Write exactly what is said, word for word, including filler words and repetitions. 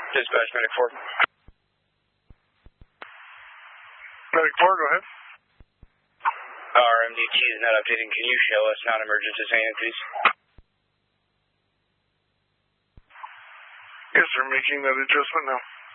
Dispatch, Medic four. Medic four, go ahead. Our M D T is not updating. Can you show us non-emergency sign, please? Yes, sir. Making that adjustment now.